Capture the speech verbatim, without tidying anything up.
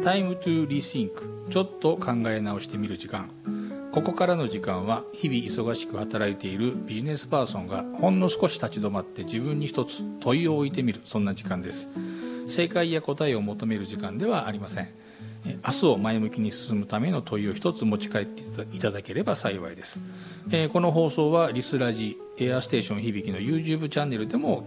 Time to Rethink ちょっと考え直してみる時間。ここからの時間は日々忙しく働いているビジネスパーソンがほんの少し立ち止まって自分に一つ問いを置いてみる、そんな時間です。正解や答えを求める時間ではありません。明日を前向きに進むための問いを一つ持ち帰っていただければ幸いです。この放送はリスラジエアステーション響きの YouTube チャンネルでも